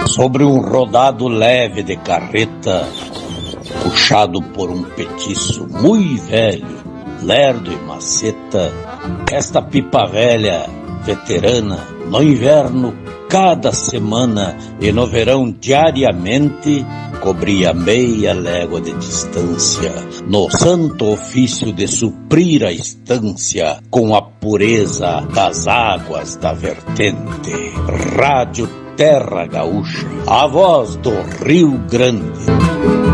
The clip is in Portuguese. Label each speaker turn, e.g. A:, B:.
A: Sobre um rodado leve de carreta, puxado por um petiço muito velho, lerdo e maceta, esta pipa velha, veterana, no inverno cada semana e no verão diariamente, cobria meia légua de distância, no santo ofício de suprir a estância com a pureza das águas da vertente. Rádio Terra Gaúcha, a voz do Rio Grande.